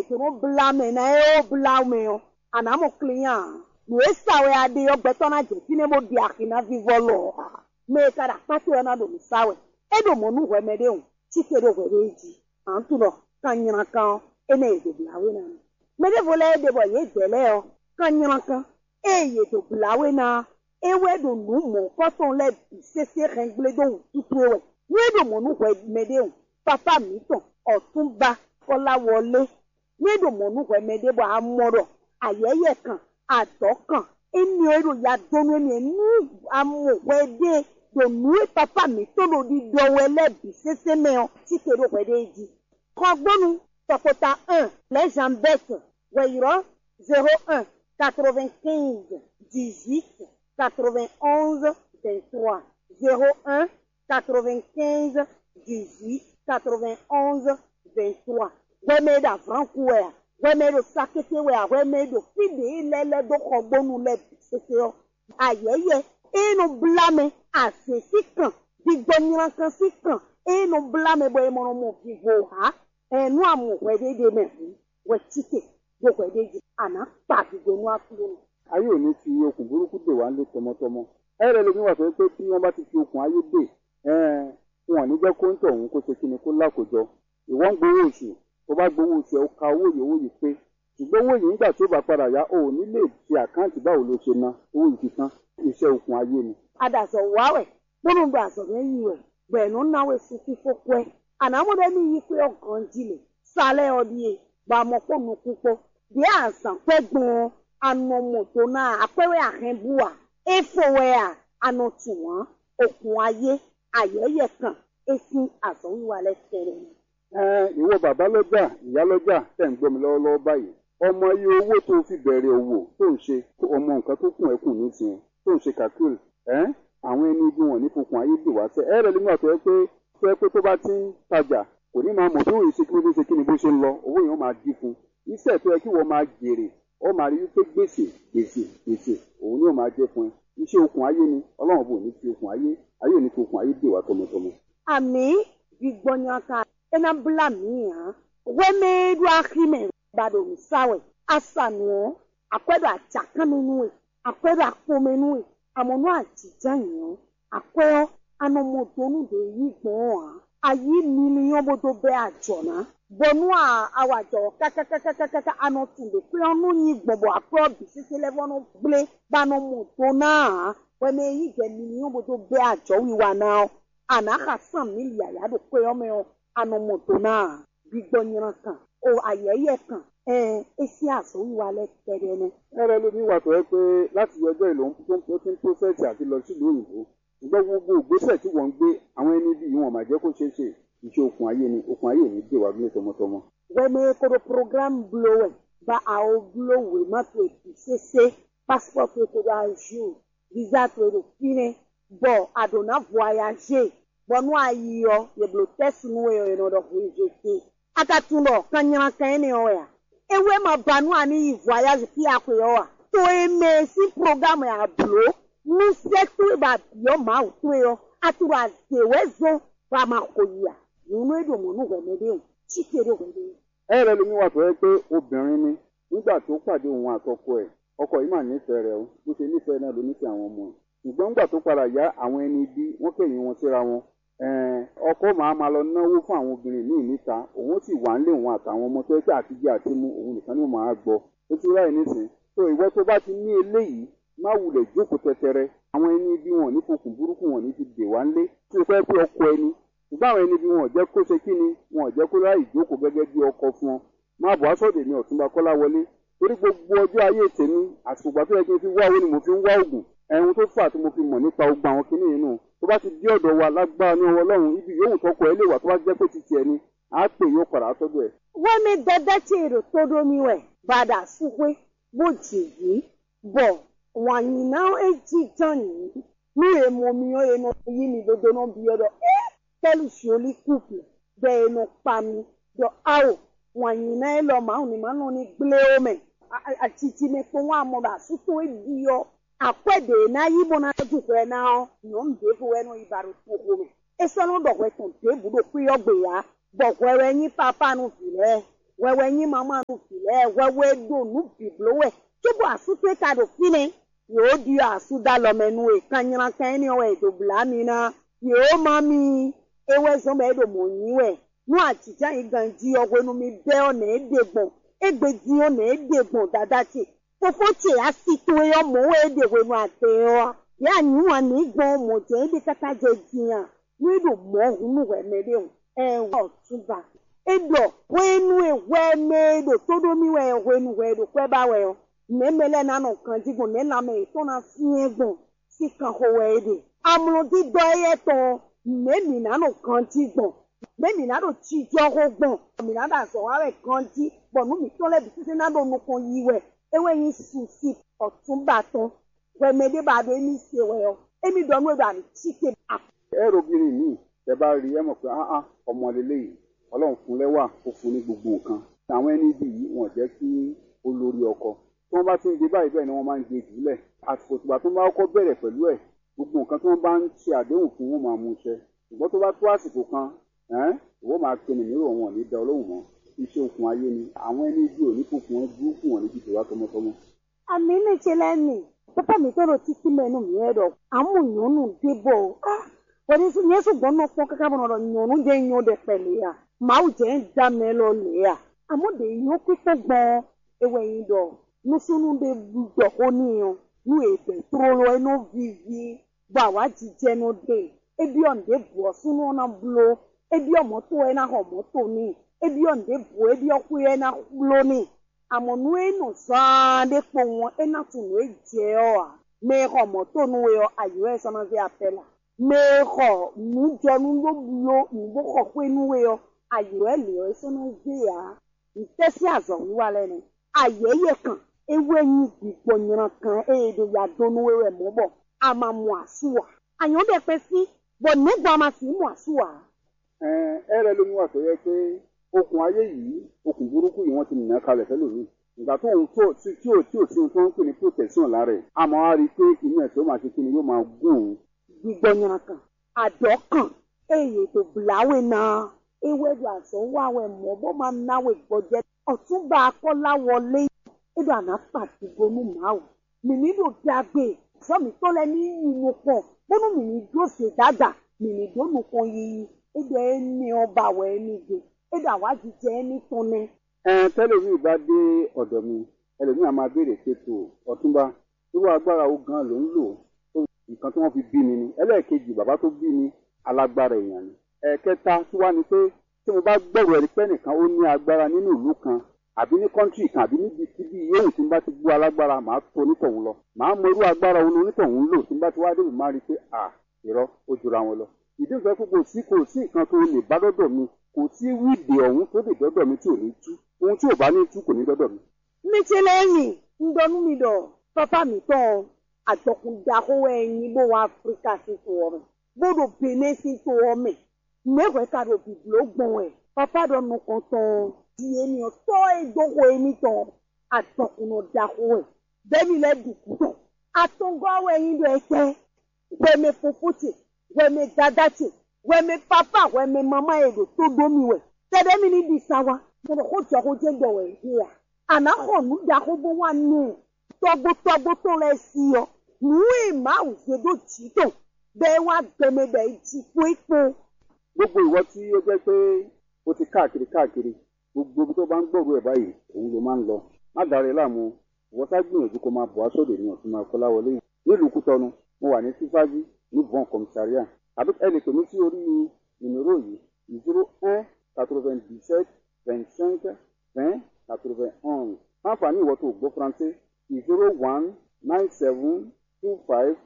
to no blame na e o blame o ana mo client no esawe ade o beto na je tine mo di akina vivolo me kada pati ona do sawe e do mo nu hwemede o chikere hwereji antulo kanyina kan ene e de blawe na mede vole de bo ye dele o kanyina kan e ye do blawe na ewe do nu mo koton le sese rengle do tutuwe we do mo nu hwemede o papa mi ton Ọ̀túnba Kọ́láwọlé nídò mọ̀nú hwẹ̀mẹ́dẹ́ bọ̀ amọ̀rọ̀ ayẹyẹ kan àdọ́kàn ẹni èrò ya dọ́nu ẹni ẹnu amọ̀wẹ́dẹ́ dònú papa mi tó lò di dọ̀wọ́ ẹlẹ́bi ṣẹṣẹ mẹ́ọ̀ tí kèrò hwẹ̀dẹ́ yìí. Kọ́gbọ́nu tọkọta 1 lẹ́jàmbẹ́tì wẹ̀yìrọ̀ 01 95 18 91 23 01 95 18 91 23. Wẹ́mẹ́ dà Franku wẹ̀, wẹ́mẹ́ dò Sakete wẹ̀, wẹ́mẹ́ dò Fide lẹ́lẹ́ dò kọ̀gbọ́nu lẹ̀ ṣẹṣẹ ọ́. Ayẹyẹ inú blame àṣẹṣí kan, gbígbọ́nyìnrán kan sí kan, inú blame bọ̀ ẹ̀mọ́ràn mọ̀ fìgbò ha. Ẹnu àmọ̀ wẹ̀dẹ́dẹ́ mẹ́rin wẹ̀ títẹ̀ gbogbo ẹ̀dẹ́dẹ́ àná pàdùgbò ní àkúrò. Ayé ò ní fi okùn burúkú dè wá lé tọmọtọmọ. Ẹ̀rẹ́ lómi wà sọ pé tí wọ́n bá ti fi okùn ayé dè wọn ò ní jẹ́ kó ń tọ̀ òun kó ṣe kí ni kó lákòjọ. Ìwọ́n ń gbowó oṣù tó bá gbowó oṣù ẹ̀ ó ka owó yìí pé ṣùgbọ́n owó yìí nígbà tí ó bá padà yá ò ní lè fi àkáǹtì báwo ló ṣe ná owó yìí fi tán iṣẹ́ okùn ayé ni. Adàsọ̀ wáwẹ̀ gbólóńgbò àsọ̀rọ̀ ẹ̀yìn rẹ̀ bẹ̀ẹ̀nù náwó èsì fífó pẹ́ ànámọ́dé ní yí pé ọkàn jílẹ̀ sálẹ̀ ọdíye gbàmọ́pọ̀nù púpọ̀ bí àǹsàn pẹ́ gbọ́n anọmọ̀tò náà apẹ́rẹ́ àhẹ́bùwà éfòwẹ́ ànọ̀tùwọ̀n okùn ayé ayẹyẹ kan esi àsọ̀wíwá lẹ́sẹ̀rẹ̀ ni. Ìwọ bàbá lọ́jà ìyá lọ́jà tẹ̀ ń gbọ́ mi lọ́wọ́lọ́wọ́ báyìí ọmọ iye owó tó fi bẹ̀rẹ̀ òwò tó ń ṣe ọmọ nǹkan tó kùn ẹ̀kùn nísìnyẹn tó ń ṣe kàkúrì àwọn ẹni ibi wọn ní fokùn ayé dè wá sẹ́ ẹ̀rẹ́ lómi àtọ́ ẹ pé tó bá ti ń tajà kò ní máa mọ̀ tó yìí ṣe kí ló ṣe kí ni bó ṣe ń lọ owó yẹn ó máa dín fún iṣẹ́ tó yẹ kí wọ́n máa jèrè ó máa rí wípé gbèsè òun ni ó máa jẹ́ fún ẹ iṣẹ́ okùn ayé ni Ọlọ́run bò ní fi okùn ayé ò ní fi okùn ayé dè wá tọmọtọmọ. Àmì gbígbọ́nyaka ẹ̀nà bùlà mìíràn wẹ́mẹ́ẹ́dù àkìmẹ̀ gbàdọ̀ sáwẹ̀ àṣànùọ́ àpẹ́dọ̀ àjàkánmẹ́nuwẹ̀ àpẹ́dọ̀ àpọ́mẹ́nuwẹ̀ àmọ́nú àjìjáyàn àpẹ́ọ́ anọmọdọ́nùdè yìí gbọ́n ayé mílíọ̀n bọ́dọ̀ bẹ́ àjọ̀nà bọ̀nú àwàjọ kàkàkàkàkàkà anọ̀túndè pé ọ̀nù yìí gbọ̀bọ̀ àpẹ́ ọ̀bì sísè lẹ́fọ̀nù gblé gbanọmọdọ́ náà wẹ́mẹ́ẹ́yìí jẹ́ mílíọ̀n bọ́dọ̀ bẹ́ àjọ wíwá náà anaka 100 million yàdò pé ọmọ anọmọdọ náà gbígbọnyìnrán kan o ayẹyẹ kan esi àsọwíwá lẹtẹrẹ ni. ẹrẹ ló ní wà tó yẹ pé láti ọjọ́ ìlò tó ti ń pọ́sẹ̀tì àti lọ sílùú òyìnbó ṣùgbọ́n gbogbo ìgbésẹ̀ tí wọ́n ń gbé àwọn ẹni bí wọn máa jẹ́ kó ṣeé ṣe iṣẹ́ okùn ayé ni okùn ayé ní dè wá gbé tọmọtọmọ. wẹ́mẹ́ kóró program blowẹ̀ bá àwọn blowẹ̀ mọ́tò ètò ṣẹṣẹ passport ètò àjò visa ètò fínẹ́ bọ̀ àdùnnà voyager bọ̀nú ayiyọ yẹ̀bùrù tẹ́sí nu ẹ̀yọ̀ ìnọ̀dọ̀ voyager atatulọ̀ kanyana kanyana ọ̀ yà ewé ma banu àní voyage kí a kò yọ wa tó eme sí program yà bùrọ̀ ní sẹ́tù ìbà bíọ́ máa ò tó yọ àtúrò àdéwé zọ bá a máa kò yà nínú èdè mọ̀nú wẹ̀mẹ́dẹ́ o chíkèrè wẹ̀mẹ́dẹ́. ẹ̀rẹ́ lómi wà tó yẹ pé obìnrin ni nígbà tó pàdé òun àtọkọ ẹ̀ ọkọ yìí mà nífẹ̀ẹ́ rẹ̀ o bó ṣe nífẹ̀ẹ́ náà ló nífẹ̀ẹ́ àwọn ọmọ ẹ̀ ṣùgbọ́n nígbà tó padà yá àwọn ẹni bí wọ́n kẹ̀yìn wọn síra wọn ọkọ máa lọ náwó fún àwọn obìnrin míì níta òun sì wà nílé òun àtàwọn ọmọ tó yẹ pé àtijọ́ àti mú òun nìkan ni ó máa gbọ́ ó ti ráì nísìn tó ìwọ tó bá ti ní eléyìí má wulẹ̀ jókòó tẹtẹrẹ àwọn ẹni bí wọn ní fokùn burúkú wọn ní ti dè wá ńlé tí ó fẹ́ pé ọkọ ẹni ṣùgbọ́n àwọn ẹni bí wọn jẹ́ kó ṣe kí ni wọn jẹ́ kó ráì jókòó gẹ́gẹ́ bí ọkọ fún wọn má bọ̀ aṣọ́dẹ̀ ní Ọ̀túnba Kọ́láwọlé torí gbogbo ọjọ́ ayé tèmi àsùgbà tó yẹ kí n fi wá owó ni mo fi ń wá òògùn ẹ̀hún tó fà tí mo fi mọ̀ nípa ogun àwọn kinní yìí nù tó bá ti dé ọ̀dọ̀ wa lágbára ní ọwọ́ Ọlọ́run ibi yòówù tọkọ ẹ lè wà tó bá jẹ́ pé ti tiẹ̀ ni á pè yóò padà sọ́dọ̀ ẹ̀. wọ́n mi dẹ́dẹ́ tí èrò tó domi wẹ̀ bàdà súpé bó jèyí bọ̀ wọ̀nyí náà èjì tán yìí ní èèmọ̀ mi ó yẹnu yí mi dodo náà bí ọ̀dọ̀ tẹ́lù sùọ́lì kùpù bẹ́ẹ̀ ẹnu pa mi dọ̀ áwò wọ̀nyí náà lọ màá ní màá nù ní gblé omi àti tí mi fún wọn àmọ́ bá sútó èdè yọ. Akwede na yibo na jukwe na no mbevu wenu ibaru tukume eso no dokwe ton te budo kuyo gbe ya bokwe nyi papa no file wewe nyi mama nu file wewe do nu biblowe kibo asute ka do fine yo di asuda lo menu e kanyira kan ni o e do blami na yo mami ewe so me do mo nyiwe nu atija iganji ogwenu mi be o na edegbon egbeji o na edegbon dadachi fofoche asito yo mo we edewenu ate o ya nyiwa ni gbon mo je de kata je jiyan ni do mo hunu we mede o tuba edo wenu e we medo todo mi we wenu we do kwe ba we o nemele na no kan jigun ne na me to na siegun si kan ho we de amulo di do ye to memi na no kan jigun memi na do chi jo ho gbon mi na da so wa we kan ji bonu mi to le bi se na do no kan yi we ewe yin su si otunba ton we mede ba do mi se we o emi do nu e ba ni chike ẹrọbìnrin mi tẹ bá rí ẹ mọ̀ pé ọmọ lélẹyìí Ọlọ́run fún lẹ́wà ó fún ní gbogbo nǹkan àwọn ẹni bí yìí wọ́n jẹ́ kí olórí ọkọ tí wọ́n bá ti ń gbé báyìí bẹ́ẹ̀ ni wọ́n máa ń gbé jùlẹ̀ àsìkò tìgbà tó bá kọ́kọ́ bẹ̀rẹ̀ pẹ̀lú ẹ̀ gbogbo nǹkan tí wọ́n bá ń ṣe àdéhùn fún wọn máa mú iṣẹ́ ṣùgbọ́n tó bá tó àsìkò kan ìwọ máa pinnu mìíràn wọn ò ní da Ọlọ́run mọ́ iṣẹ́ okùn ayé ni àwọn ẹni bí òní fòkùn ẹ burúkú wọn níbi ìṣèwà tọmọtọmọ. àmì ní ṣe lẹ́nu pápá mi tọrọ títí mẹ́nu mi ẹ̀rọ àmúyànnù débọ̀ wọ́n ní yẹn ṣùgbọ́n náà pọ́n kankan bọ̀ náà yànnù jẹ́ yan dẹ̀ pẹ̀lẹ́ yà màá jẹ́ ń dá mi lọ lè yà àmúdè yàn pípẹ́ gbọ́n ewé yìí dọ̀ nusunu de dọ̀ ó níyan nu èdè tó lọ ẹnu vivi bọ̀ àwa jíjẹ́ nu dé ebi ọ̀ǹdẹ̀ bọ̀ sunu ọ̀nà bulo ebi ọ̀mọ́tò ẹ̀ náà ọ̀mọ́tò ní ebi ọ̀ǹdẹ̀ bọ̀ ebi ọ̀kú ẹ̀ náà bulo ní àmọ̀nù ẹ̀nù sáadé pọ̀ wọn ẹ̀ náà tún lè jẹ́ ọ̀ à mẹ́ẹ̀kọ́ ọ̀mọ́tò nu ẹ̀ ayọ̀ ẹ̀ sọ́nà fi àpẹ́là mẹ́ẹ̀kọ́ nùjọ́nu ló bulo nùbọ̀kọ̀ pé nu ẹ̀ ayọ̀ ẹ̀ lè ẹ̀ sọ́nà fi à ìtẹ́sí àzọ̀ wíwá lẹ́nu ayẹyẹ kan ewe yin gbogbo nyiran kan edo ya donu ewe mo bo ama mu asuwa ayan de pe si bo negba ma si mu asuwa ẹrẹ ló ní wà tó yẹ pé okùn ayé yìí okùn burúkú yìí wọ́n ti nìyẹn kalẹ̀ fẹ́lòmíì ìgbà tó ohun tí ò sí ohun tó ń pè ní protection lára ẹ̀ àmọ́ á rí i pé inú ẹ̀ tó máa ṣe kí ni yóò máa gún òun. gbogbo nyiran kan àdọ́kàn èyí tó bùláwé náà ewe do àṣọ wáwẹ mọ bó máa náwó ìgbọjẹ Ọ̀túnba Akọ́láwọlé edo ànápàtì bonú màáwù mi nílò dàgbé sọmi tó lẹ ní ìlú pọ bónú mi ní dóṣè dáadáa mi ní dónú kan yìí edo ẹni ọba àwọ ẹni gbé edo àwájú jẹ ẹni tó ní. tẹ́lẹ̀mí bá dé ọ̀dọ̀ mi ẹlòmíì á máa béèrè ṣètò Ọ̀túnba irú agbára ó gan ló ń lò nǹkan tí wọ́n fi bí mi ni ẹlẹ́ẹ̀kejì bàbá tó bí mi alágbára èèyàn ni ẹ̀kẹta tí wá ni pé tí mo bá gbẹ̀rù ẹ̀rí pẹ́ nìkan ó ní agbára nínú ìlú kan àbí ní kọ́ńtì kan àbí níbi síbi yóò tí n bá ti gbọ́ alágbára màá tó onítọ̀hún lọ màá mọ irú agbára òun onítọ̀hún lò tí n bá ti wá débi máa rí i pé irọ́ ó jura wọn lọ. ìdí ìfẹ́ pé kò sí nǹkan tó lè bá dọ́dọ̀ mi kò sí wíìdì ọ̀hún tó lè dọ́dọ̀ mi tí ò ní tú ohun tí ò bá ní tú kò ní dọ́dọ̀ mi. méjì lẹ́yìn ń dọnú mi dọ̀ pápá mi tán àjọkùndàkówó ẹyin bó wọn Áfíríkà sí tó ọmọ bódò Benin sí tó ọmọ mẹ́wẹ̀ẹ́ ká ló bìbì ló gbọ̀n ẹ̀ pápá dọ̀nù kan tán di ènìyàn tọ́ ìdókò ẹni tán àjọkùndàkó ẹ̀ bẹ́ẹ̀ni lẹ́dùkú tán àtúngọ́wọ́ ẹyin lọ ẹ̀kẹ́ wẹ́mẹ́ fofótì wẹ́mẹ́ dádátì wẹ́mẹ́ pápá wẹ́mẹ́ mama èdè tó dómi wẹ̀ tẹ́lẹ̀mí ní di sáwa tẹ́lẹ̀ kó jọ kó jẹ́ dọ̀wọ̀ ẹ̀ yíya ànáhọ̀nù dàkó bó wà nù tọ́gbótọ́gbó tó lẹ sí ọ nù ìmá òṣèlú jì tán bẹ́ẹ̀ wá gbẹmẹbẹ̀ ìjì fún ipò. gbogbo ìwọ tí ó jẹ́ pé ó ti káàkiri gbogbo ibi tó bá ń gbọ́rù ẹ̀ báyìí òun ló máa ń lọ má dàrẹ́ láàmú ìwọ sá gbìyànjú kó máa bọ̀ á sóde ní Ọ̀túnba Akọ́láwọlé nílùú Kútọ́nù mo wà ní sífájú ní bon commissariat àbí ẹ lè pè mí sí orí ìnirò yìí 01 97 25 20 91 fáǹfààní ìwọ tó gbọ́ faransé 01 97 25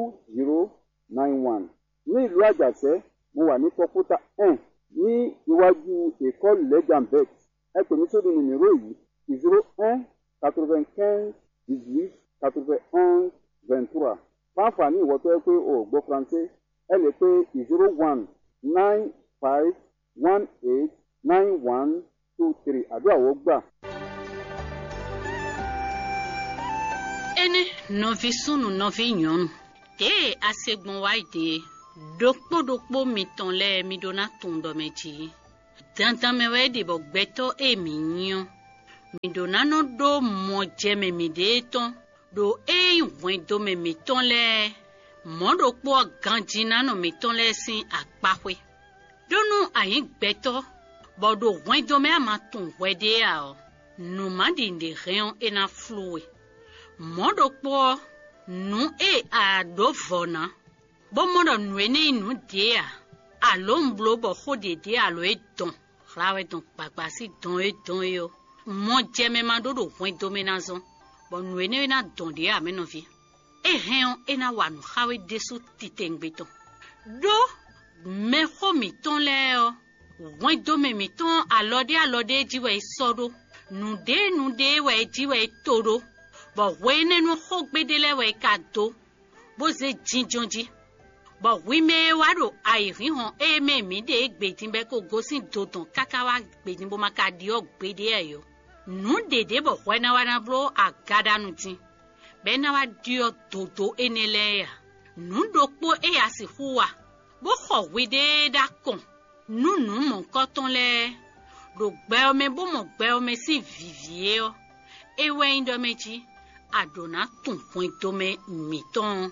2091 ní ìlú Àjàṣẹ́ mo wà ní Pọ́pútà ní iwájú école Legambet ẹ pè mí sórí nìmírò yìí 01 95 18 91 23 fáǹfààní ìwọ tó yẹ pé o gbọ́ faransé ẹ lè pè 01 95 18 91 23 àdúrà wọ́n gbà. ene nɔvi sunu nɔvi nyɔnu te asegbɔn wa de dokpodokpo mitɔn lɛ midona tun dɔ mɛ dzi dandan me we de bo gbeto e mi nyon. Mi do nano do mo jeme mi de ton. Do e wen do me mi ton le. Mo do po ganjina no mi ton le sin akpahwe. Do nou ayin gbeto. Bo do wen do me ama ton wede a o. Nou mandi de rayon e na floue. Mo do po nou e a do vona. Bo mo do nwene nou de a. Alon blo bo khode de alo e don. Rawe don pagbasi don e don yo. Mo jeme mando do wen do me na zon. Bo nwene na don de a menovi. E rayon e na wanu rawe desu titengbeton. Do me ho mi ton le o. Wen do me mi ton alode jiwe sodo. Nou de we jiwe todo. Bo wene nou hok bedele we kado. Bo ze jinjonji. Bo wime wado airi hon e me mi de gbetin be ko gosin dodon kakawa gbetin bo makadi o gbede ayo. Nou de bo wena wana blo agada nou tin. Be na wa dio dodo enele ya. Nou dokpo e asi huwa. Bo ho wede da kon. Nou mon koton le. Do gbe me bo mo gbe me si vivie o. E we indo meji adona tun point to me miton.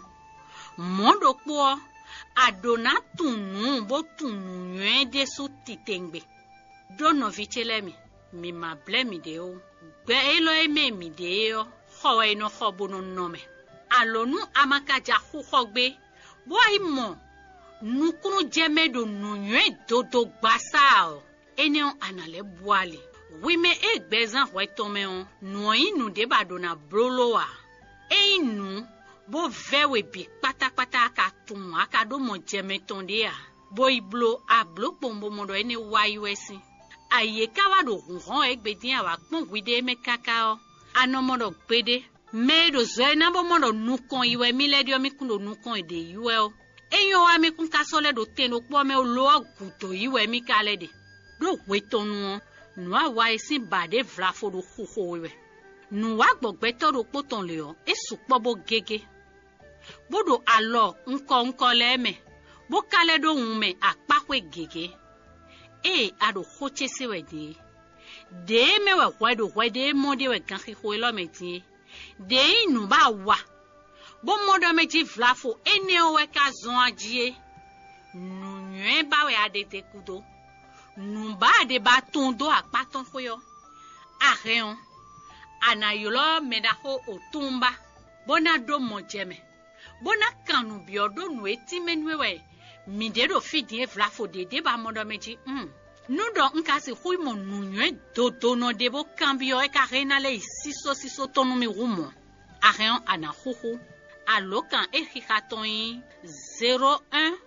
Mondo po adona tunu bo tunu yuen de su titengbe. Dono vichelemi mi mable mi de o. Gbe elo e me mi de o. Ho e no ho bono nome. Alonu amaka ja hu hogbe. Bo imo nu kunu jeme do nu yuen dodo gbasa o. Eneon anale boale. Wime e gbezan hwe tome on. Nou inu de badona brolo a. E inu bo vewe bi pata aka tun aka do mo jeme tonde a. Bo iblo a blo pombo modo ene waiwesi. Aye kawa do hon e gbedin awa pon wide me kakao. Ano modo gbede. Me do zoe na bo modo nukon iwe miledio mi kundo nukon ide iwe o. E yo wa mi kun kasole do teno po me o lo aguto iwe mi kalede. Do wetonu nou a wa esi bade vlafo do khukhwe. Nou a gbogbeto do poton le o e sukpo bo gege. Bodo alo nko leme. Bo kale do unme akpakwe gege. E ado khoche se wede. De me we de monde we kan khikho lo meti. De inu ba wa. Bo modo meji vlafo ene o we ka zon ajie. Nou nyen ba we adete kudo. Nou ba de baton do ak paton foyo. Areon. Anayolo medaho otumba. Bona do mojeme. Bona kanu biodo nou eti menwewe. Mide do fidie vlafo de ba modo meji. Nou do nkasi hui mon nou nye do no debo kambio e karena le siso tonu mi rumo. Areon ana huhu. Alokan e hikaton 01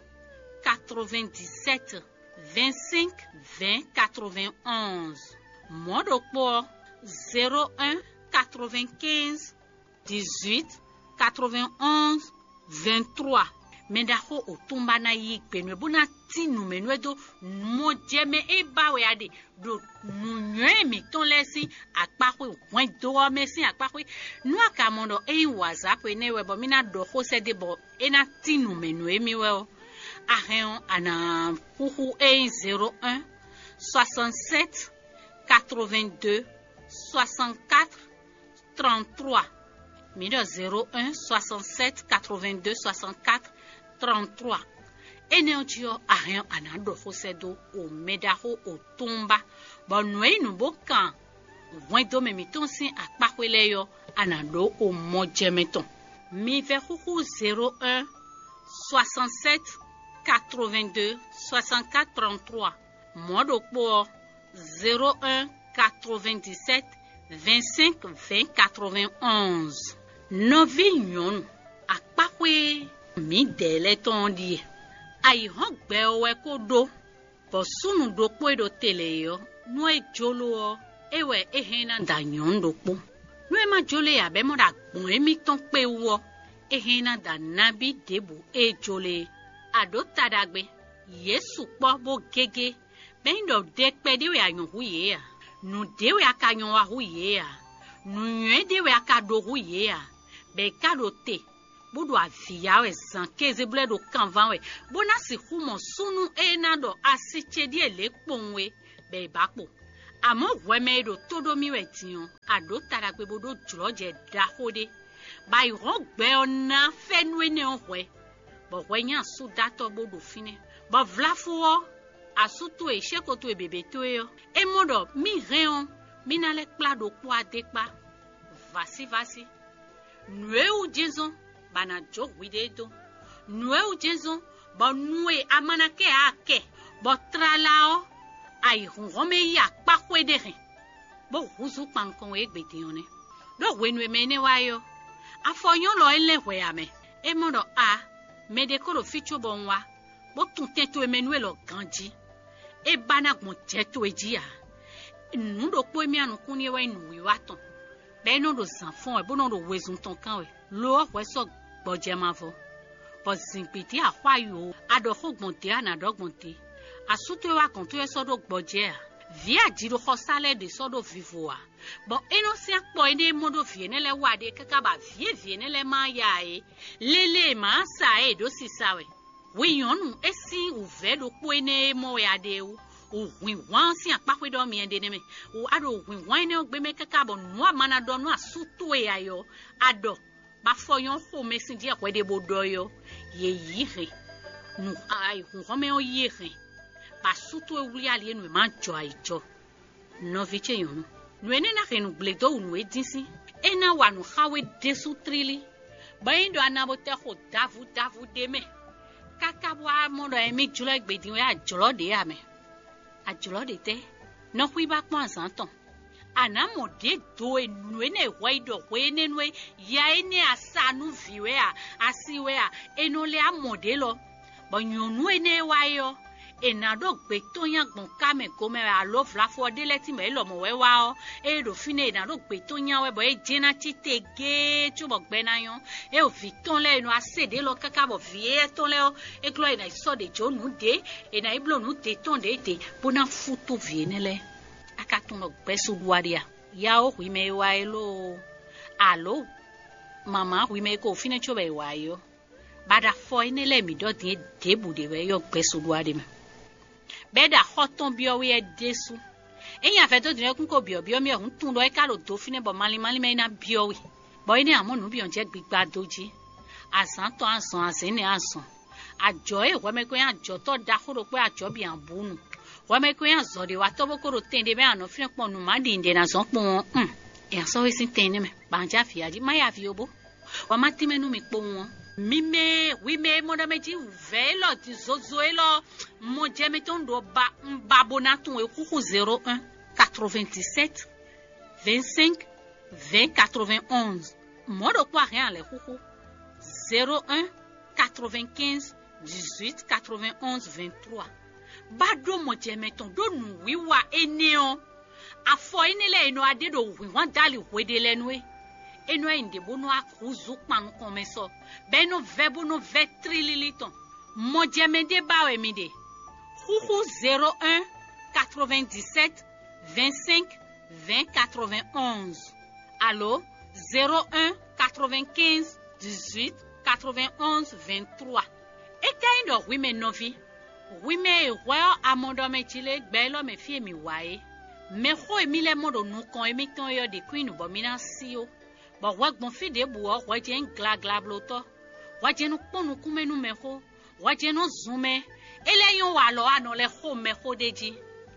97 25 20 91. Modo po 01 95 18 91 23. Mendaho otumba na yikpenwe bona tinu menwe do mo jeme e bawe ade do nunye mi ton lesi akpakwe wen do mesi akpakwe no akamondo e WhatsApp enewe bo mina do ho se de bo ena tinu menwe mi we o. Areon ana puhu 01 67 82 64 33. Mido 01 67 82 64 33. Eneo areon ana do fosedo o medaho o tumba. Bon noe nou bokan. Wen do me miton sin akpakwele yo ana do o mojemeton. Mi ve huhu 01 67 82 64 33. Modo po 01 97 25 20 91. Novi nyon akpakwe mi dele ton di. Ai hon gbe owe ko do. Po sunu do po do tele yo. No e jolo o. Ewe ehena da nyon do po. No e ma jole ya be mo da gbon emi ton pe wo. Ehena da nabi debu e jole. Ado tadagbe. Yesu po bo gege. Ben do dekpe dewe ayon huye ya. Nou dewe akanyon wa huye ya. Nou nye dewe akado huye ya. Be kado te. Bodo avia we san keze ble do kanvan we. Bona si humo sunu enado asiche die le ponwe. be bakpo amo weme do todo mi wetion ado tara pe bodo jloje da hode ba iron gbe ona fenwe ne ohwe bo wenya su dato bodo fine bo vlafuo asutu e shekoto e bebeto yo e modo mi reon mi na le plado kwa dekpa vasi nue u jeson bana jo widedo nue u jeson bo nue amanake ake bo tralao ai rome ya pa kwedere bo huzu pankon e gbetione do wenu emene wayo afonyo lo elewe ame e modo a medekoro ficho bonwa bo tunteto emenuelo ganji e bana gbon jeto ejia nudo po emi anukun ni we nu wiwaton be no do sanfon e bo no do wezun ton kan we lo we so gboje mavo bo zinpiti akwayo ado hogbonte anadogbonte asuto wa konto e so do gboje via jiro hosale de so do vivoa bo eno si akpo ene modo viene le wade kaka ba viene le ma ya e lele ma sa e do sisawe wiyonu esi uve do po ene mo ya de o win wan si apakwe do mi ende ne me o ado win wan ne ogbe me kaka bo no amana do no asuto e ayo ado ba foyon ho mesin di akwe de bodo yo ye yire nu ai hu me o yire ba suto e wuli ali enu ma jo aijo no viche yon nu ene na renu bledo nu edisi ena wanu hawe desu trili ba indo anabote ho davu de me kaka wa mo do emi julo egbedin we ajolo de ame ajolo de te no hui ba pon santon anamo de do enu ene waido we nenwe ya ene asanu viwe a asiwe a enole amodelo bo nyonu ene wayo enado gbe to yan gbon kame ko me alo flafo de leti me lo mo we wa o e do fine enado gbe to yan we bo e jena tite ge tu bo gbe na yon e o fi ton le enu asede lo kaka bo vie ton le o e klo ena so de jo nu de ena iblo nu de ton de te bona futu vie ne le aka ton lo gbe su duaria ya o wi me wa elo alo mama wi me ko fine cho be wa yo bada fo ene le mi do de debu de we yo gbe su duaria me beda hoton bio we desu eyan fe to dire kun ko bio mi ohun tun lo e ka lo do fine bo mali me na bio we bo ine amonu bi on je gbigba doji asan to asan asin ni asan ajo e we me ko yan ajo to da koro pe ajo bi an bunu we me ko yan zo de wa to bo koro tende be an ofin pon nu ma di inde na so pon e so we sin tende me banja fi aji ma ya fi obo wa ma ti menu mi po won mime wime moda meji velo ti zozo elo mo jeme ton do ba bonatun e kuku 01 97 25 20 91 modo kwa rien le kuku 01 95 18 91 23 bado mo jeme ton do nu wiwa eneo afo enele eno ade do wi wan dali wede lenwe eno inde bono akuzu pan komeso beno vebo no vetrililiton mo jemende bawe mide huhu 01 97 25 20 91 allo 01 95 18 91 23 e kaindo wime novi wime well amondo me chile gbelo me fie mi wae me ho emi le modo nu kon emi ton yo de queen bo mina sio bo wa gbon fi de bu o wa je ngla bloto wa je nu ponu kumenu me ho wa je no zume eleyon wa lo ano le ho me ho deji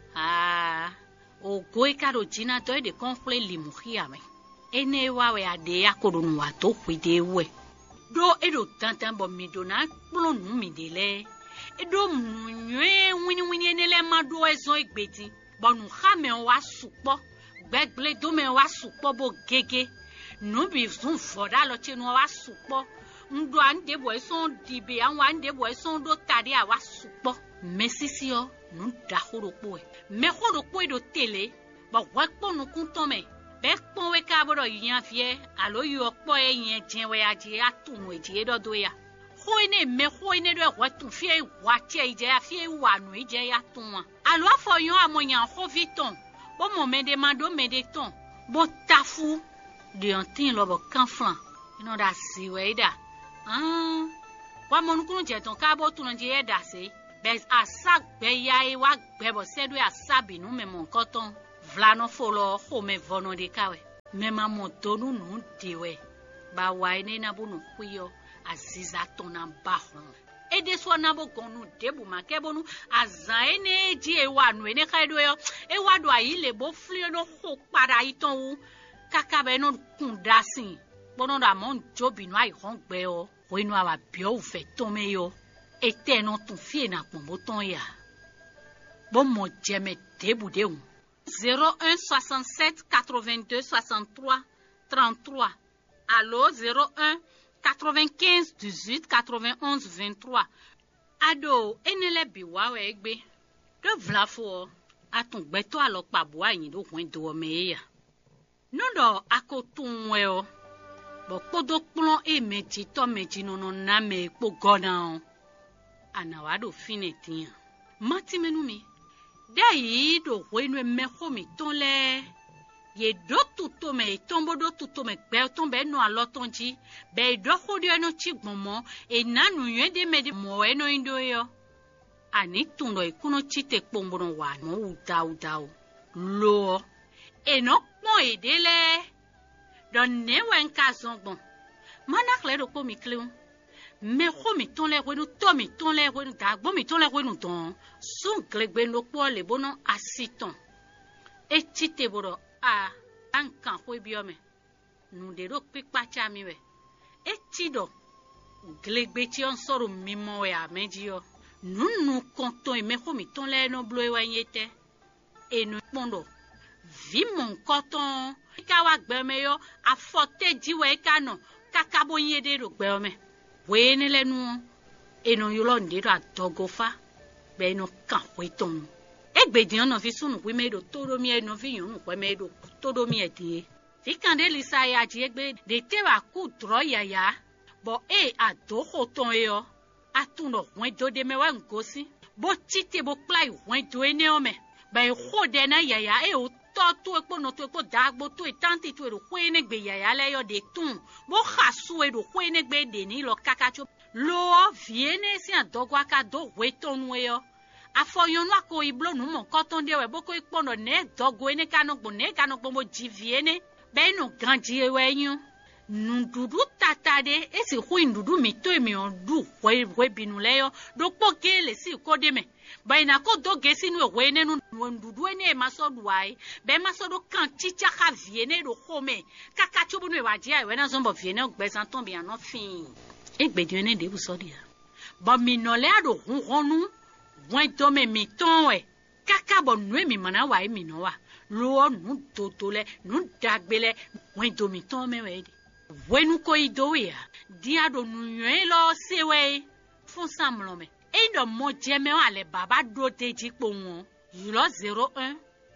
o goi karo jina to de konfle limuhia me ene wa we ade akorunu wa to kwide we do edo tantan bo mi do na plonu mi de le edo munwe wini enele mado ezo igbeti bonu khame wa supo gbegble do me wa supo bo gege no bi fun foda lo chenu wa supo ndo ande bo son dibe an wa ande bo son do tade a wa supo mesisio nu da horopo e me horopo do tele ba wa ponu kun ton me be pon we ka bodo yan fie alo yo po e yen jin we aje atunu eje do ya hoine me hoine do wa tu fie wa che ije ya fie wa nu ije ya tun alo afoyon amoyan ho viton bo mo me de mando me de ton bo tafu de antin lo bo kanflan ino da si we da wa mo nu kun je ton ka bo tun je da se Bez asa gbe ya e wa gbe bo se do asa binu me mon koton. Vla no folo ho me vono de kawe. Me ma mo tonu nu diwe. Ba wa ene na bu no kuyo aziza tona bahon. E de so na bo gonu debu ma ke bonu azan ene ji e wa nu ene ka do yo. E wa do ayi le bo fli no ho para iton wu. Kaka be no kun dasin. Bono da mon jobi no ai hon gbe o. O inu awa bi o fe ton me yo. Ete non ton fie na pombo ton ya. Bon mo jeme debu de un. 01 67 82 63 33. Allo 01 95 18 91 23. Ado enele biwa we egbe. De vla fo atun gbeto alo pabo ayin do hwen do me ya. Nondo akotun we o. Bo podo plon e meji to meji no na me po gona o. Anawado finetin. Mati menumi. Dayi do wenu meho mi tonle. Ye do tuto me tombo do tuto me gbe tombe no alotonji. Be do hodio no chigmomo e nanu yende me de mo eno indo yo. Ani tundo ikuno chite pombono wa no udau. Lo. E no mo edele. Don ne wen ka zongbon. Manak le do ko mi kleun. Me ho mi ton le wenu to mi ton le wenu dagbo mi ton le wenu ton sun glegbe no po le bono asiton e chite boro a ankan ho biome nu de ro pipa cha mi we e chido glegbe ti on soro mi mo ya meji yo nu konton e me ho mi ton le no blo e wa yete e nu pondo vi mon koton ka wa gbe me yo afote jiwe ka no kakabo yede ro gbe me wene le nu eno yulo ndiro adogofa be no kan weton egbedian no fi sunu we medo todo mi eno fi yun pe medo todo mi eti fi kan de lisa ya ji egbe de te wa ku dro yaya bo e adoho ton yo atuno wen do de me wa ngosi bo tite bo plai wen do ene o me be ho de na yaya e o to epo no to epo dagbo to etanti to ero kwene gbe yaya le yo de tun bo khasu ero kwene gbe de ni lo kakacho lo viene si adogo aka do wetonu yo afoyonu ako iblo nu mo koton de we boko ipono ne dogo ene kanogbo mo ji viene be no ganji ewe yun ndudu tatade esi hu ndudu mi to emi on du we binu le yo do po kele si ko de me baina ko do gesi nu we ne nu ndudu ene maso duai be maso do kan chicha ka viene do home kaka chubu nu wa ji ai we na zombo viene ogbesan ton bi an fin egbedi ene de bu so dia ba mi no le ado hunu wen to me mi ton we kaka bo nu mi mana wa mi no wa lo nu totole nu dagbele wen do mi ton me we wenu ko idoya dia do nu yelo sewe fun samlo me endo mo jeme ale baba do teji po won yulo 01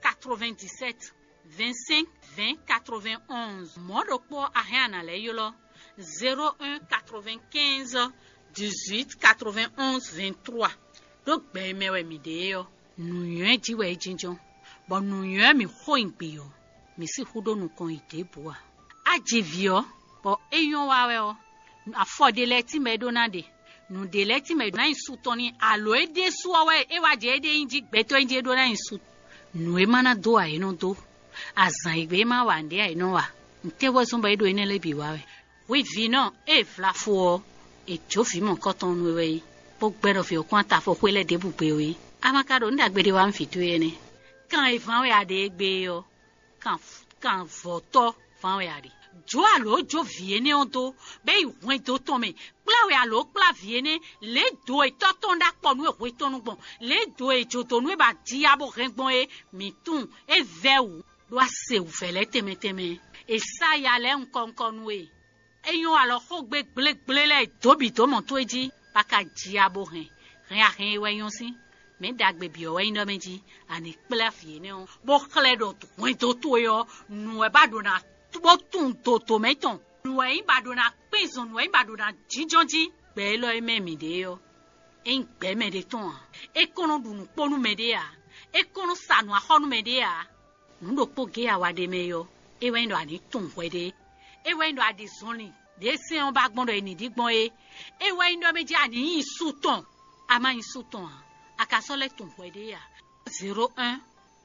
97 25 20 91 modo po ahana le yulo 01 95 18 91 23 do gbe mewe mi de yo nu yen ji we jinjon bo nu yen mi ho ingbe yo mi si hudo nu kon idebua ajivio bo eyon wa we o afode leti medonade nu de leti medona insutoni alo ede suwe e wa je ede inji gbeto inji do na insu nu e mana do ai no do azan igbe ma wa nde ai no wa nte wo so ba edo ene le bi wa we vi no e flafo e jofi mo koton nu we bo gbero fi okun ta fo kwele de bugbe we amakado ndagbede wa nfitu ene kan ifan we ade gbe yo kan voto fan we ade jo alo jo viene ondo be iwen do ton me plawe alo pla viene le do e toton da po nu e tonu gbon le do e jo tonu e ba diabo rengbon e mi tun e veu do ase u fele temeteme e sa ya le nkonkon nu e eyon alo ho gbe gble le dobi to mo to eji paka diabo ren a ren we yon si me dagbe bi o we ndo meji ani pla viene on bo kle do to wen to yo nu e ba do na bo tun to meton nuwe badona pezon nuwe badona jijonji be lo ememi de yo en gbe me de ton e kono dunu ponu me de ya e kono sanu ahonu me de ya ndo poge awade me yo e we ndo ani tun wede e we ndo adi zonli de se on ba gbon do eni digbon e we ndo meji ani insuton ama insuton akasole tunwede ya 01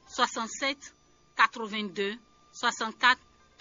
67 82 64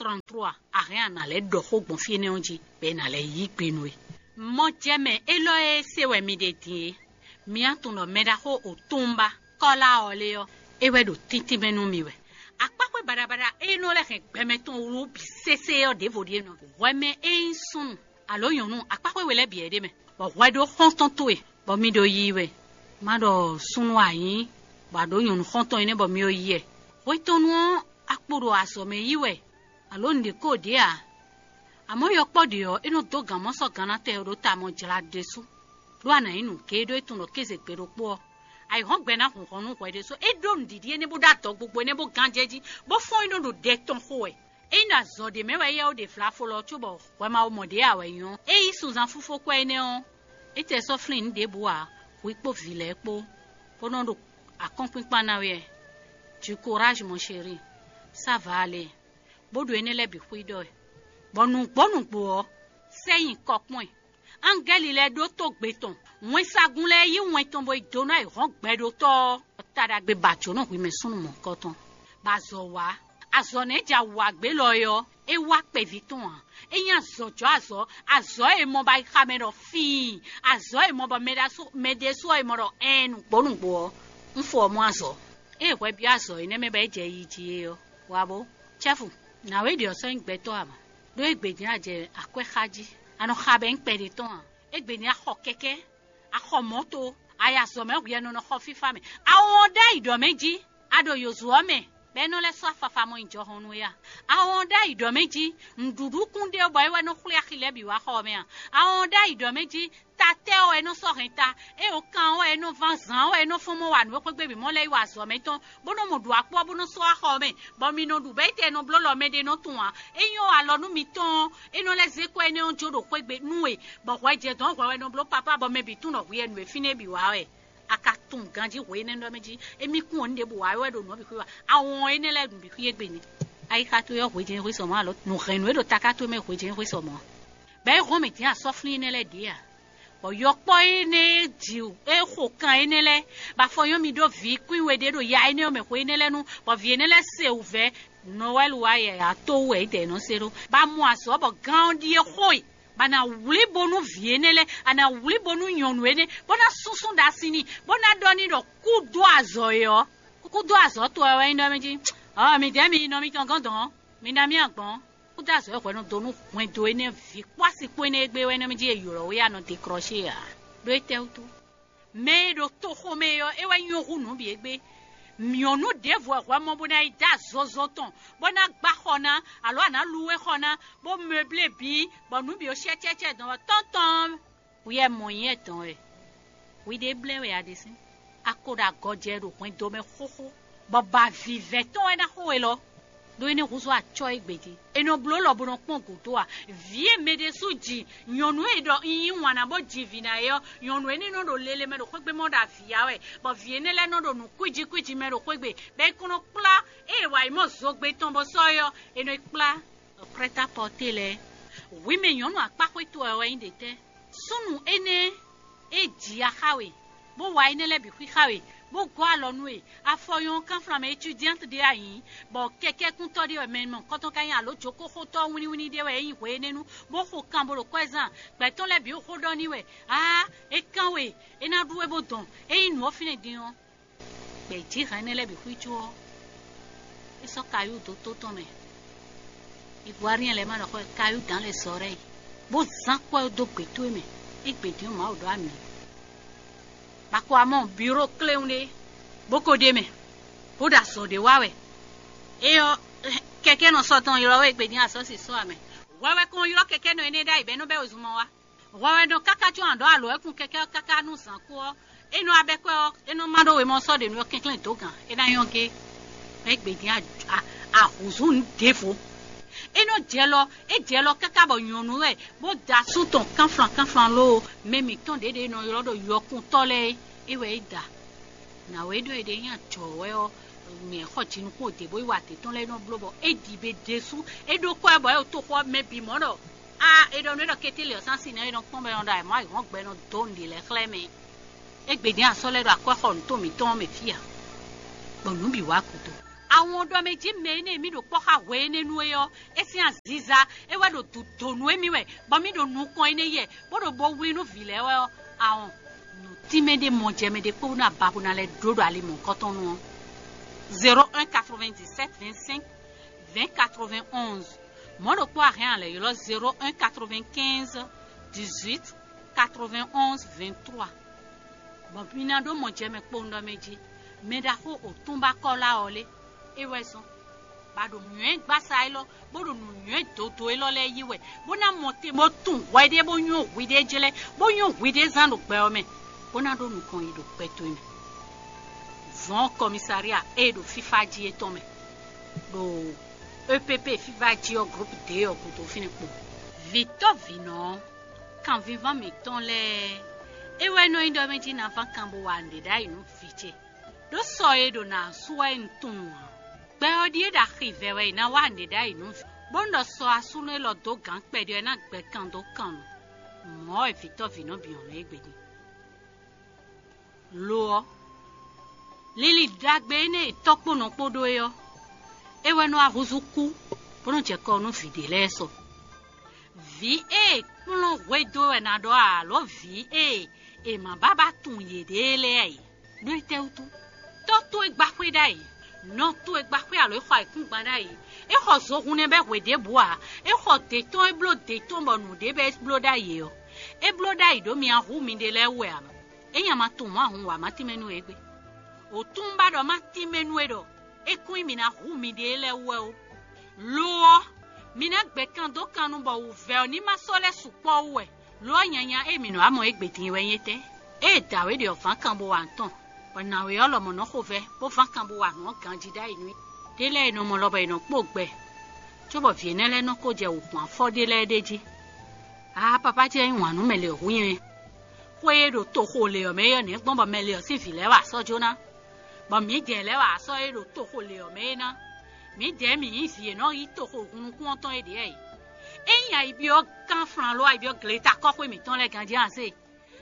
33 arian na le do ko gbon fi ne onji be na le yi pinu mo jeme elo e sewe mi de tie mi atuno meda ho otumba kola oleo ewe do tinti menu miwe akpakwe barabara eno le gbemeton ru bi sese o devodie no weme ensun alo yonu akpakwe wele bi ede me bo wedo hontonto e bo mi do yiwe mado sunu ayin ba do yonu honton ene bo mi o yi o tonu akporo aso me yiwe alo ndi ko de a amo yo pode yo eno do gamo so gana te ro ta mo jla desu lo ana inu kedo etuno keze pero po ai hon gbena hun honu ko de so edo ndidi ene bo dato gbogbo ene bo ganjeji bo fon ino do de ton ho e ina zo de mewe ye o de flafo lo tubo we ma o mode awe yon e isuzan fufo ko ene on ete so flin de boa wi po vile po pono do akompin panawe du courage mon chéri ça va aller bodo ene le bi kuido bonu po seyin kokpon angeli le do to gbeton won sagun le yi won ton bo idona e ron gbedo to tada gbe bacho no wi me sunu mo koton bazo wa azo ne ja wa gbe lo yo e wa pe viton eyan zojo azo e mo ba kamero fi azo e mo ba medeso e mo ro enu gbonu po nfo mo azo e we bi azo ine me ba je yi ji yo wabo chefu na we di oso ngbeto ama do egbedin aje akwehaji ano khabe npede ton egbedin akho keke akho moto aya so me wi eno no kho fifa me awon da ido meji ado yozuo me be no le so afafa mo injo honu ya awon da ido meji ndudu kunde boy we no khuli akhile bi wa kho me awon da ido meji tate o eno so renta e o kan o eno vanzan o eno fun mo wa no pe gbe bi mo le wa so me ton bono mo du apo bono so akho me bo mi no du be te no blolo me de no tun a eyan alonu mi ton eno le ze ko ene onjo do pe gbe nu e bo wa je don wa no blo papa bo me bi tun no wi enu e fine bi wa we akatun ganji we ne ndo meji emi kun onde bu wa we do no bi ku wa awon ene le dun bi ku ye gbe ni ai ka to yo we je we so ma lo no renu e do takato me we je we so mo be ro me ti a sofli ne le dia oyokpo ene jiu e khokan ene le ba foyon mi do vi kuin we de do ya ene o me ko ene le nu bo vi ene le se ouve noel wa ye ato we de no sero ba mu aso bo gan di e khoi bana wuli bonu vi ene le ana wuli bonu nyonu ene bona susun da sini bona doni do kudo azo yo kudo azo to e ene meji ah mi de mi no mi kan gan don mi na mi agbon da so ko no donu wen do ene vi kwasi ko ene gbe we no mi je yoro we ano de crochet ya do ete utu me do to ho me yo e wa yoru no bi egbe mi onu de vo wa mo bona ida zozoton bona gba khona alo ana luwe khona bo meuble bi bo nu bi o cheche don tonton we e mo yen ton e we de ble we adesin akoda godje ro pin do me khoho bo ba vive ton e na ho e lo do ene ruzo a choi gbedi eno blo lo bono pongo to a vie medesu ji nyonu e do yin wana bo jivina yo nyonu ene no do lele me do kwegbe mo da fia we bo vie ne le no do nu kwiji me do kwegbe be kuno pla e wa imo zogbe ton bo so yo eno pla preta porter le wi me nyonu apakwe to e yin de te sunu ene e ji akawe bo wa ene le bi khawe bo gwa lonu e afoyon kan from étudiante de ayin bo keke kun to de men kon ton kan ya lo joko ko to wini de we yin we nenu bo ko kan bo lo kwezan gbe ton le bi o ko do ni we e kan we e na duwe bo don e inu o fine din o gbe ji ran le bi kwicho e so kayu to ton me e voir rien le man ko kayu dans les oreilles bo zan ko do gbe to me e gbe din ma o do ami bako amon bureau clé une boko de me boda so de wawe e yo keke no so ton yoro we gbe ni aso si so ame wawe kon yoro keke no ene da ibe no be ozumo wa wawe no kaka ju ando alo ekun keke kaka nu san ko eno abeko eno mado we mo so de no kinklin to gan e na yonke be gbe ni a huzun defo eno jelo kaka bo nyonu e bo da su ton kan flan lo memi ton de no yoro do yokun tole iwe ida na we do de yan chowe o mi kho tinu ko de bo iwa te ton le no blobo e di be desu e do ko e bo e to ko me bi mo do e do no do ketile o san si na e do pon be on da mo won gbe no don di le kleme egbede asole do akoko nto mi ton me fia bonu bi wa kuto àwọn do meji me ne mi do poka we nenu yo esi aziza e wa do tonu emi we bo mi do nu kon ene ye bo do bo wi nu vile we àwọn no timede mo je me de ko na ba na le dodo ale mon koton nu 01 97 25 20 91 mon do po rien le yo 01 95 18 91 23 bon pinando mo je me ko ndo meji me da ko o tumba kola ole eweson bado nyen gbasa ilo bodo nyen toto ilo le yiwe bona monte mo tun wede bo nyu wide jele bo nyu wide zanu pe ome bona do nu kon ido peto mi von commissariat et do FIFA ji etome do EPP FIFA ji o groupe D o kuto fini po Victor Vino kan vivant mi ton le ewe no indo meji na van kambo wande da inu fiche do so edo na suwa ntun Beodie da rive we na wande da inu bondo so asune lo do gan pede na gbe kan do kan mo e Victor Vino bi on egbedi lo lili dagbe ne topo no podo yo ewe no avuzuku bono je ko no vide leso va kulo wedo na do a lo va e ma baba tun yede le do teutu toto egbakwe dai no tu egbakwe alo e kwa ikun gbada yi e ho so kun ne be wede boa e ho te ton e blo de ton bonu de be exploda yi o e bloda yi do mi ahu mi de le we am e yan ma tun mo ahun wa ma ti menu egbe o tun ba do ma ti menu e do e kun mi na hu mi de le we o lo mi na gbe kan do kanu bo u ve oni ma so le supo we lo yanya e mi no amo egbe tin we yete e dawe de ofan kan bo wa nton Ona we olo mo no khove bo fan kan bo wa no kandida inu dele no mo lo ba ino pogbe jobo vie nele no ko je okun afodele deji papa je yin nu mele ohun kwe do to ho le o me yo ni gbon ba mele o si fi le wa so jona ba mi je le wa so e do to ho le o me na mi je mi yin fi no yi to ho kun kun ton e de eyan ibi o kan fran lo ibi o gleta ko pe mi ton le ganji anse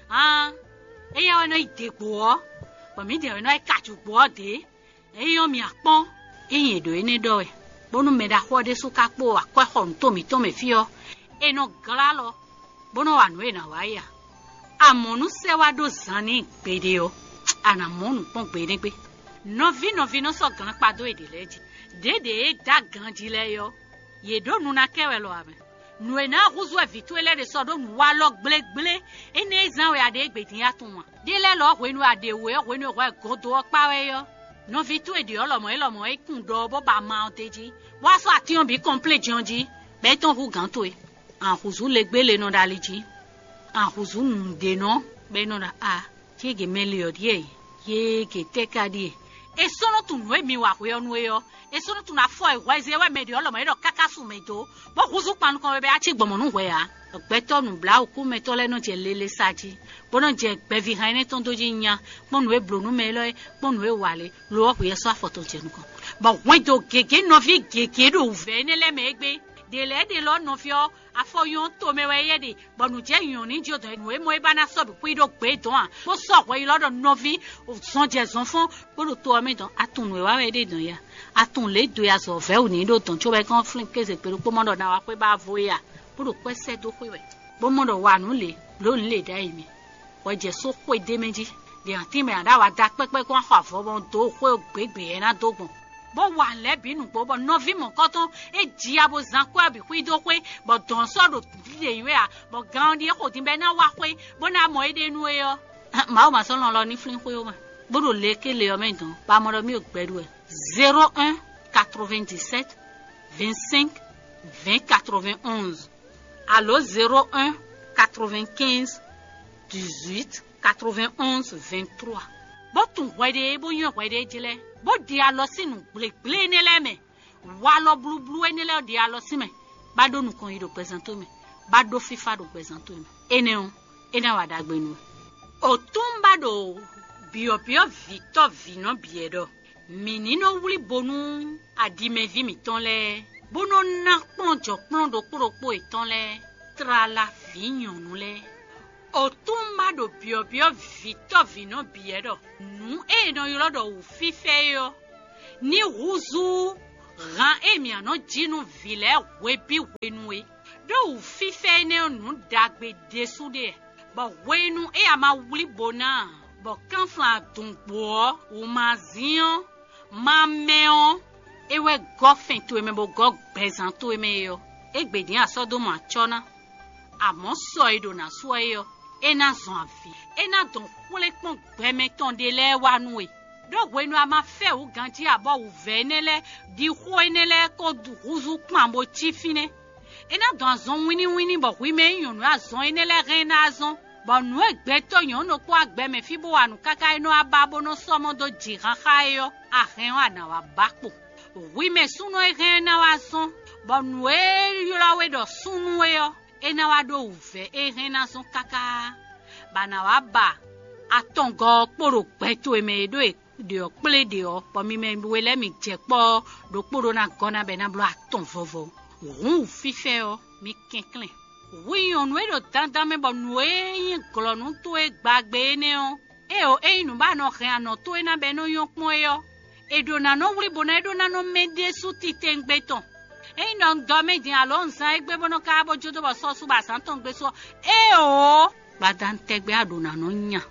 eyan wa no idepo mi de no e kaju gbode eyan mi apon eyin do ene do e bonu me da ho de suka po akwa nto mi to me fi o eno gala lo bono wa no e na wa ya amonu se wa do zani gbede o ana monu pon gbede gbe no vi no so gan pa do ede leji dede da gan ji le yo ye do nu na kewe lo ame nu e na huzu e vitu ele de so do nu wa lo gble ene zan we ade gbede ya tun wa dele lo we nu ade we nu wa godo pa we yo no vitu e de elomo e kun do bo ba ma o teji wa so ation bi complete jonji be ton hu gan to e an huzu le gbele no daliji an huzu nde no be no da chege melio die ye ke teka die e sono tu no mi wa we onu yo e sono tu na fo e wa ze we me de elomo e do kakasu me to bo huzu panu kan be achi gbomo nu we ya ogbeto nu bla oku me to le no je lele saji bono je gbe vi han ni ton doji nya ponu e blonu me lo ponu e wale lo wo ye so afoto je nu kan ba won do gege no vi gege do ve ni le me gbe de lo no fi o afoyon to me we ye de bonu je yun ni jo do nu e mo e bana so bi pu do gbe don mo so we lo do no vi o son je son fun bodo to o me don atun we wa we de don ya atun le do ya so ve o ni do ton cho be kan flin kese pe po mo do na wa pe ba vo ya bodo pese do pe we bo mo do wa nu le lo nle da imi o je so ko de meji de anti me ada wa da pepe ko ha fo bon do ko gbegbe e na dogbon bo wa le binu bo no vi mo ko ton e ji abo zan ko abi ku do pe bo don so do de iwe bo gan di ko tin be na wa pe bo na mo e de nu e yo ma o ma so lo ni flin ko yo ma bodo le kele o me don pa mo do mi o gbedu e 01 97 25 20 91 allo 01 95 18 91 23 bo tun wede bo yan wede jile bo di alo sinu gble ni le me wa lo blu ni le di alo si me ba do nu kan yi do presento me ba do FIFA do presento me ene wa dagbe nu o tun ba do bio Victor Vino biedo mi no wuli bonu adime vi mi ton le bono na plonjo plondo poropo iton le tra la vignon nu le Otumba do biobio vito vino biedo. Nu no yolo do ufife yo. Ni ruzu ran emia no jinu vile webi wenwe. Do ufife ne nu dagbe desude. Ba wenu ama wuli bona. Ba kanfla tungbo u mazion ma meon ewe gofen to eme bo gog bezan to eme yo. Egbedi asodo ma chona. Amo so edo na so yo. Ena zonvi. Ena don kule pon bemeton de le wanwe. Do wenu ama fe u ganji abo u venele di ho enele ko du ruzu pambo chifine. Ena don zon wini bo wi me yonu azon enele rena azon. Bo nu egbeto yon no ko agbe me fibo anu kaka eno ababo no somo do jiran khayo. Ahen ana wa bakpo. Wi me suno rena wazon. Bo nu e yola we do sunu yo. Ena wado uve rena son kaka. Bana waba atongo poro peto emedo e de okple de o po mi me wele mi jepo do poro na gona be na blo aton vovo run fife o mi kinklen wi onu e do dandan me bo nu e glonu to e gbagbe ne o inu ba no re ano to e na be no yon pon e yo e do na no wri bona e do na no mede su titen gbeton e no do me din alonza e gbe bono ka bo jodo bo so su ba san ton gbe so badan tegbe aduna no nya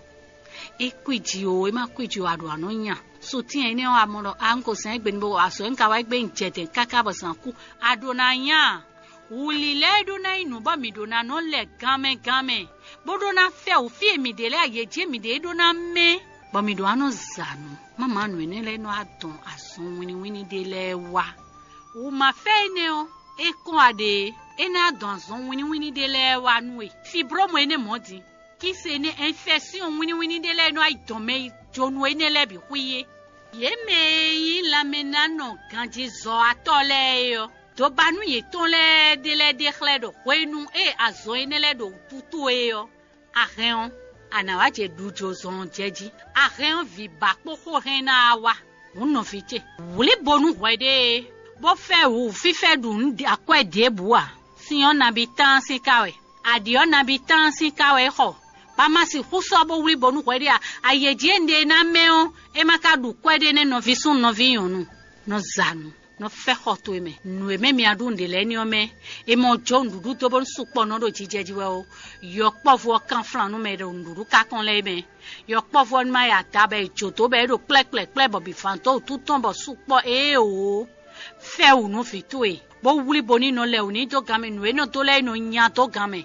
ekwiji o e ma kwiji aduna no nya so ti ene o amoro anko san egbe ni bo aso nka wa egbe njete kaka bo san ku aduna nya ulile do na inu ba mi do na no le game bodo na fe o fi mi de le ayeje mi de do na me bo mi do anu zanu mama nu ene le no adon asun wini de le wa o ma fe ne o e kon ade ena donzon wini de le wa nuwe fibromo ene modi ki se ne infection wini de le no ai dome jonu ene le bi huye ye me yin la menano ganji zo atole yo do banu ye ton le de le de khle do wenu e azo ene le do tutu e yo ahen ana wa je dujo zon jeji ahen vi ba poko hena wa unno fiche wuli bonu wede bo fe wu fife dun akwa de bua si on habitant si kawe adi on habitant si kawe ho pa ma si huso bo wuli bonu kwede ayeje nde na meo e maka du kwede ne no visun no viyonu no zanu no fe ho to eme nu eme mi adun de le ni ome e mo jo ndudu to bon supo no do jijejiwe o yo povo kan flan no me do ndudu ka kon le me yo povo ma ya tabe jo to be do plek bo bi fanto tout ton bo supo e o fe u no fitue bo wuli boni no le oni to game nu eno to le no nya to game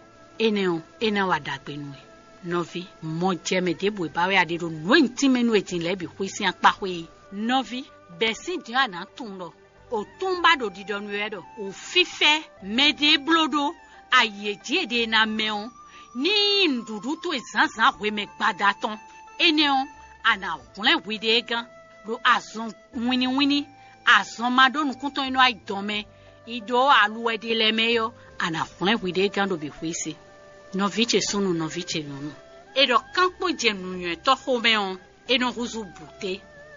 ene wa dagbe nu novi mo jeme de bo ba we ade do no ntime nu etin le bi kwisi apa hwe novi besi di ana tunlo o tumba do didonu edo o fife mede blodo ayeje de na meon ni ndudu to ezanzan hwe me gbadaton eneon ana kunle wide gan do azon wini azon madonu kunton ino ai dome ido aluwe de lemeyo ana kunle wide gan do bi kwisi noviche sunu noviche nono edo kanpo jenu to homeon eno ruzu bute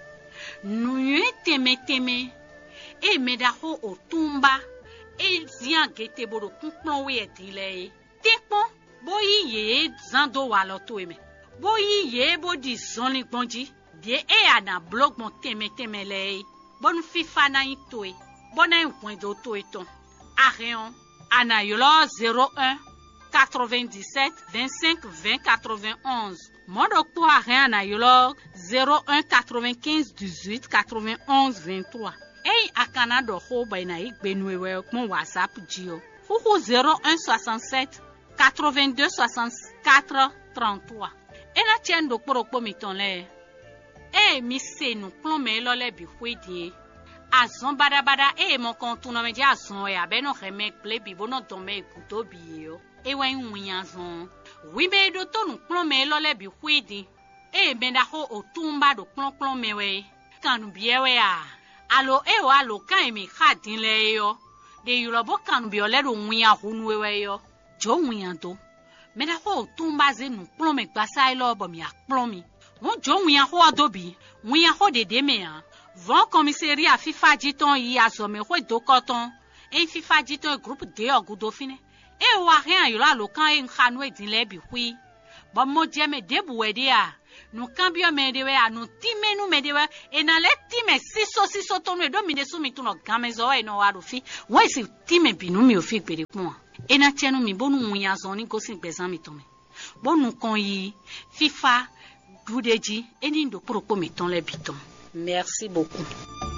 nu teme e medaho otumba e zian gete bodo kunpon we etile tepo boyi ye zando walo to eme boyi ye bodi zonli gbonji de e ana blog mon teme le bon fifa na itoe bona enpoint do to eton areon ana yolo 01 97 25 20 91 modo to areon ana yolo 01 95 18 91 23 Ei akana do ho ba na igbenuwe mon WhatsApp jio. Huhu 0167 82 64 33. Ena chendo poro miton le. Mi se nu plome lo le bi hwedi. Azon bada mon kontu no me di azon e abe no reme ple bi bono tome ekuto bi yo. We nwin azon. Wi me do to nu plome lo le bi hwedi. Me da ho otumba do plome we. Kanu biewe a. Alo kan mi khadin le yo de yulobo kan bi ole do nwin ahunu we yo jo nwin to me da ho tumba ze nu plome gbasa ilo bo mi aplomi won jo nwin aho adobi nwin aho de me an von commissariat fifa jiton yi asome ho do koton en fifa jiton groupe de ogudo fine wa rien yo alo kan en khanu edin le bi hui Bon mo jeme debu wedia. Nu cambio me dewe a nu time nu me dewe e na le time siso tonu e do mi de su mi tuno gamezo e no waru fi. Wa si time binu mi o fi pere kun. E na tienu mi bonu munya zoni ko sin pesan mi tome. Bonu kon yi FIFA Doudeji eni ndo poropo mi ton le biton. Merci beaucoup.